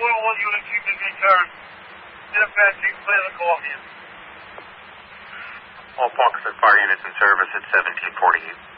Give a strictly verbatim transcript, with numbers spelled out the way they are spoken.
one oh one unit, keep the return. Dispatch, keep clear the call here. All Pockett's Fire units in service at seventeen forty-eight.